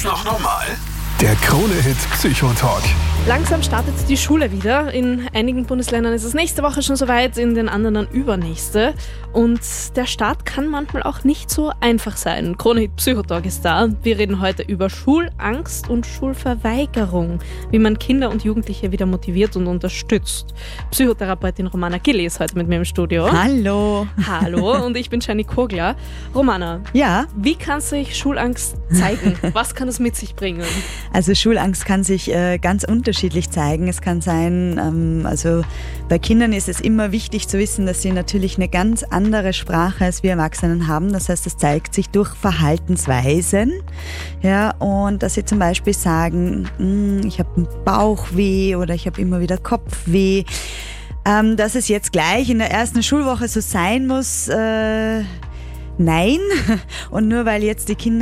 Jetzt noch normal? Der Krone-Hit Psychotalk. Langsam startet die Schule wieder. In einigen Bundesländern ist es nächste Woche schon soweit, in den anderen dann übernächste. Und der Start kann manchmal auch nicht so einfach sein. Krone-Hit Psychotalk ist da. Wir reden heute über Schulangst und Schulverweigerung, wie man Kinder und Jugendliche wieder motiviert und unterstützt. Psychotherapeutin Romana Gilli ist heute mit mir im Studio. Hallo. Hallo, und ich bin Shani Kogler. Romana, Ja, wie kann sich Schulangst zeigen? Was kann es mit sich bringen? also Schulangst kann sich ganz unterschiedlich zeigen. Es kann sein, also bei Kindern ist es immer wichtig zu wissen, dass sie natürlich eine ganz andere Sprache als wir Erwachsenen haben. Das heißt, es zeigt sich durch Verhaltensweisen. Ja, und dass sie zum Beispiel sagen, ich habe einen Bauchweh oder ich habe immer wieder Kopfweh. Dass es jetzt gleich in der ersten Schulwoche so sein muss, nein. Und nur weil jetzt die Kinder